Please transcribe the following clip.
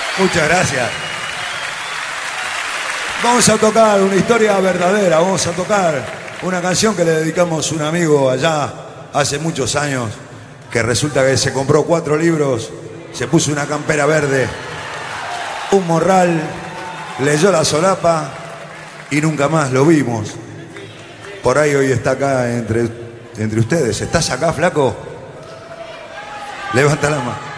Muchas gracias. Vamos a tocar una historia verdadera, vamos a tocar una canción que le dedicamos a un amigo allá hace muchos años, que resulta que se compró 4 libros, se puso una campera verde, un morral, leyó la solapa y nunca más lo vimos. Por ahí hoy está acá entre ustedes. ¿Estás acá, flaco? Levanta la mano.